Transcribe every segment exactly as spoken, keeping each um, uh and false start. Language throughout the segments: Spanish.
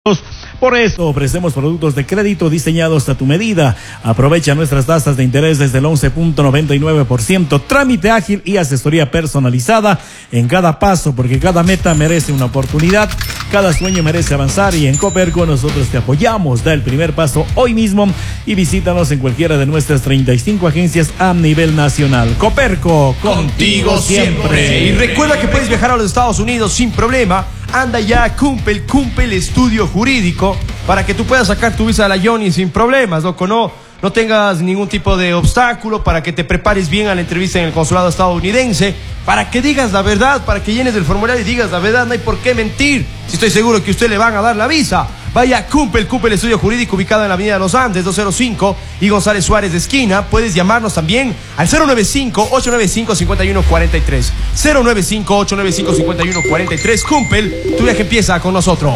Por eso ofrecemos productos de crédito diseñados a tu medida. Aprovecha nuestras tasas de interés desde el once punto noventa y nueve por ciento, trámite ágil y asesoría personalizada en cada paso, porque cada meta merece una oportunidad, cada sueño merece avanzar, y en Coperco nosotros te apoyamos. Da el primer paso hoy mismo y visítanos en cualquiera de nuestras treinta y cinco agencias a nivel nacional. Coperco, contigo siempre. Y recuerda que puedes viajar a los Estados Unidos sin problema. Anda ya a Cumpel, Cumpel Estudio Jurídico, para que tú puedas sacar tu visa a la Johnny sin problemas, loco. No, no tengas ningún tipo de obstáculo, para que te prepares bien a la entrevista en el consulado estadounidense, para que digas la verdad, para que llenes el formulario y digas la verdad. No hay por qué mentir. Si estoy seguro que a usted le van a dar la visa. Vaya a Cumpel, Cumpel Estudio Jurídico, ubicado en la avenida de Los Andes, doscientos cinco y González Suárez de esquina. Puedes llamarnos también al cero nueve cinco, ocho nueve cinco, cinco uno cuatro tres. cero nueve cinco, ocho nueve cinco, cinco uno cuatro tres. Cumpel, tu viaje empieza con nosotros.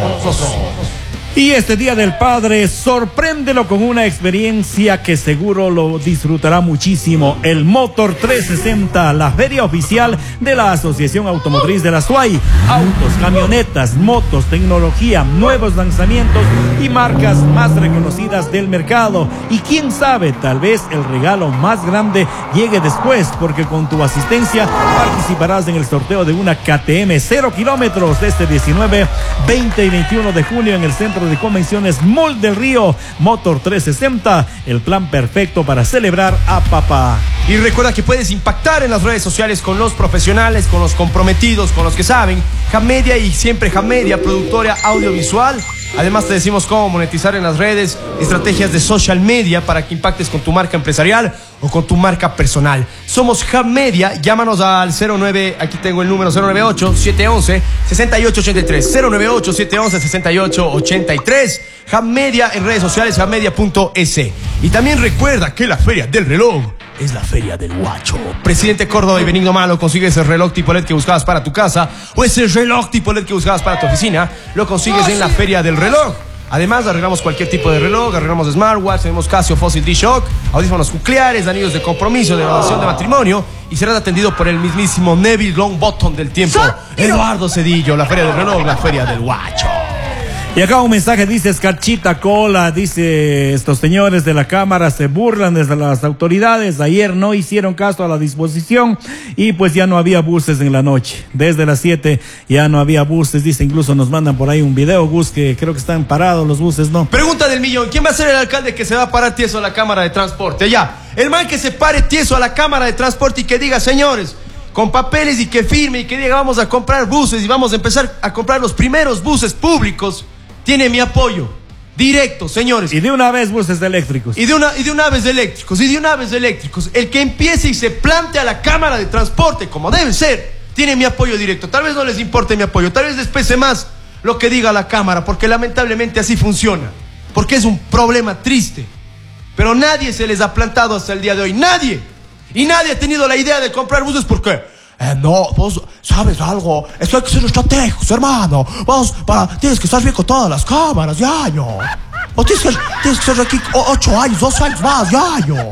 Y este Día del Padre, sorpréndelo con una experiencia que seguro lo disfrutará muchísimo. El Motor trescientos sesenta, la feria oficial de la Asociación Automotriz de la S U A Y. Autos, camionetas, motos, tecnología, nuevos lanzamientos y marcas más reconocidas del mercado. Y quién sabe, tal vez el regalo más grande llegue después, porque con tu asistencia participarás en el sorteo de una K T M cero kilómetros este diecinueve, veinte y veintiuno de junio en el Centro de Convenciones Mall del Río. Motor trescientos sesenta, el plan perfecto para celebrar a papá. Y recuerda que puedes impactar en las redes sociales con los profesionales, con los comprometidos, con los que saben. Jamedia, y siempre Jamedia, productora audiovisual. Además te decimos cómo monetizar en las redes, estrategias de social media para que impactes con tu marca empresarial o con tu marca personal. Somos Jamedia, llámanos al cero nueve, aquí tengo el número, cero nueve ocho, siete uno uno, seis ocho ocho tres, cero nueve ocho, siete uno uno, seis ocho ocho tres. Jamedia en redes sociales, jamedia punto es. Y también recuerda que la Feria del Reloj es la Feria del Guacho. Presidente Córdoba y Benigno Malo, consigue ese reloj tipo L E D que buscabas para tu casa, o ese reloj tipo L E D que buscabas para tu oficina. Lo consigues en la Feria del Reloj. Además, arreglamos cualquier tipo de reloj, arreglamos smartwatch, tenemos Casio Fossil D-Shock, audífonos nucleares, anillos de compromiso, de graduación de matrimonio, y serás atendido por el mismísimo Neville Longbottom del tiempo, Eduardo Cedillo. La Feria del Reloj, la Feria del Guacho. Y acá un mensaje dice Escarchita Cola, dice: estos señores de la Cámara se burlan desde las autoridades. Ayer no hicieron caso a la disposición y pues ya no había buses en la noche. Desde las siete ya no había buses, dice. Incluso nos mandan por ahí un video, Gus, que creo que están parados los buses, ¿no? Pregunta del millón: ¿quién va a ser el alcalde que se va a parar tieso a la Cámara de Transporte? Ya, el man que se pare tieso a la Cámara de Transporte y que diga: señores, con papeles, y que firme y que diga: vamos a comprar buses y vamos a empezar a comprar los primeros buses públicos. Tiene mi apoyo directo, señores. Y de una vez buses eléctricos. Y de una, y de una vez eléctricos. Y de una vez eléctricos. El que empiece y se plante a la Cámara de Transporte como debe ser, tiene mi apoyo directo. Tal vez no les importe mi apoyo, tal vez les pese más lo que diga la Cámara, porque lamentablemente así funciona. Porque es un problema triste. Pero nadie se les ha plantado hasta el día de hoy. Nadie. Y nadie ha tenido la idea de comprar buses porque... Eh, no, vos sabes algo, esto hay que ser estratégicos, hermano. Vos, para, tienes que estar bien con todas las cámaras, yaño. Vos tienes que, tienes que ser aquí ocho años, dos años más, yaño.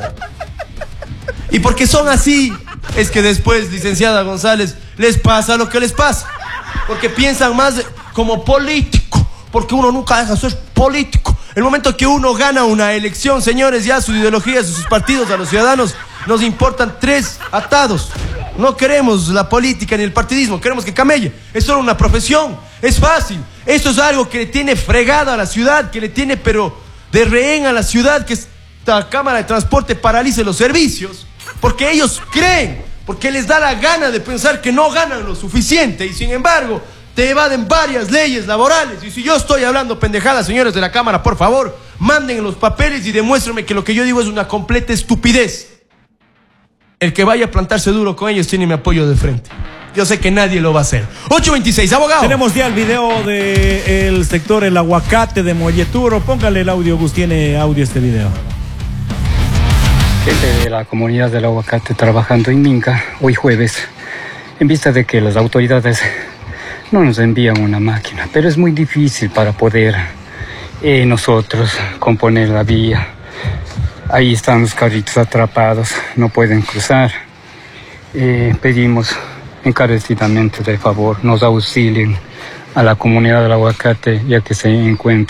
Y porque son así, es que después, licenciada González, les pasa lo que les pasa. Porque piensan más de, como político, porque uno nunca deja de ser político. El momento que uno gana una elección, señores, ya sus ideologías, sus partidos, a los ciudadanos nos importan tres atados. No queremos la política ni el partidismo, queremos que camelle. Es solo una profesión, es fácil. Esto es algo que le tiene fregada a la ciudad, que le tiene pero de rehén a la ciudad, que esta Cámara de Transporte paralice los servicios, porque ellos creen, porque les da la gana de pensar que no ganan lo suficiente, y sin embargo te evaden varias leyes laborales. Y si yo estoy hablando pendejadas, señores de la Cámara, por favor, manden los papeles y demuéstrenme que lo que yo digo es una completa estupidez. El que vaya a plantarse duro con ellos tiene mi apoyo de frente. Yo sé que nadie lo va a hacer. ocho veintiséis, abogado. Tenemos ya el video del sector El Aguacate de Molleturo. Póngale el audio, Gus, tiene audio este video. Gente de la comunidad del Aguacate trabajando en Minca hoy jueves, en vista de que las autoridades no nos envían una máquina, pero es muy difícil para poder eh, nosotros componer la vía. Ahí están los carritos atrapados, no pueden cruzar. Eh, pedimos encarecidamente, de favor, nos auxilien a la comunidad del Aguacate, ya que se encuentra